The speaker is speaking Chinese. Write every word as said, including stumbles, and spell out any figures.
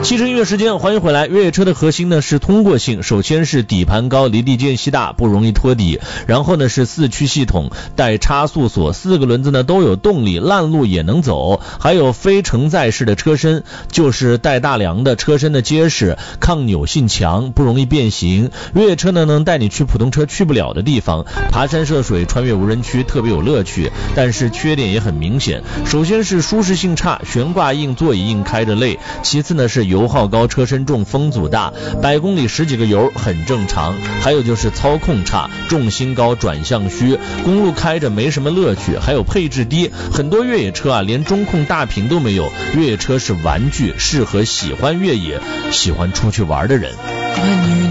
汽车音乐时间，欢迎回来。越野车的核心呢是通过性，首先是底盘高，离地间隙大，不容易脱底，然后呢是四驱系统，带差速锁，四个轮子呢都有动力，烂路也能走，还有非承载式的车身，就是带大梁的，车身的结实，抗扭性强，不容易变形。越野车呢能带你去普通车去不了的地方，爬山涉水，穿越无人区，特别有乐趣，但是缺点也很明显。首先是舒适性差，悬挂硬，座椅硬，开着累。其次呢是油耗高，车身重，风阻大，百公里十几个油很正常。还有就是操控差，重心高，转向虚，公路开着没什么乐趣。还有配置低，很多越野车啊连中控大屏都没有。越野车是玩具，适合喜欢越野、喜欢出去玩的人。